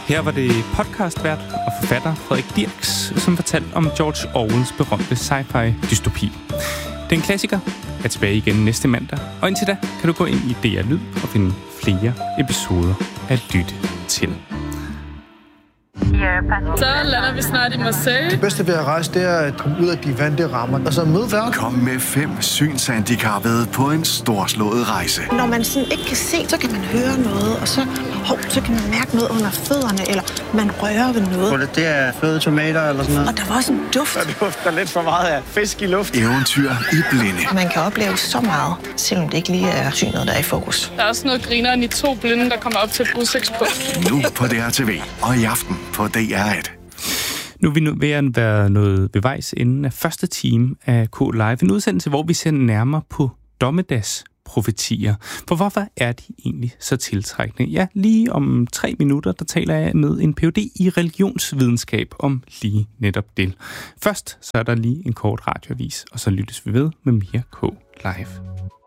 Her var det podcastvært og forfatter Frederik Dirks, som fortalte om George Orwells berømte sci-fi dystopi. Den klassiker er tilbage igen næste mandag, og indtil da kan du gå ind i DR Lyd og finde flere episoder at lytte til. Så lander vi snart i Marseille. Det bedste ved at rejse, det er at komme ud af de vante rammer, og så møde verden. Kom med 5 synshandicappede på en storslået rejse. Når man sådan ikke kan se, så kan man høre noget, og så kan man mærke noget under fødderne, eller man rører ved noget. Det er fløde tomater eller sådan noget. Og der var også en duft. Der dufter lidt for meget af fisk i luft. Eventyr i blinde. Man kan opleve så meget, selvom det ikke lige er synet, der er i fokus. Der er også noget grineren i 2 blinde, der kommer op til et udsigtspunkt. Nu på DRTV og i aften på DR1. Nu er vi ved at være noget ved vejs inden af første time af K-Live. En udsendelse, hvor vi ser nærmere på dommedagsprofetier. For hvorfor er de egentlig så tiltrækkende? Ja, lige om 3 minutter, der taler jeg med en Ph.D. i religionsvidenskab om lige netop det. Først så er der lige en kort radioavis, og så lyttes vi ved med mere K-Live.